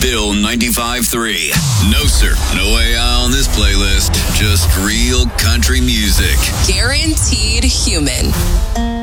Bill 95.3. No, sir. No AI on this playlist. Just real country music. Guaranteed human.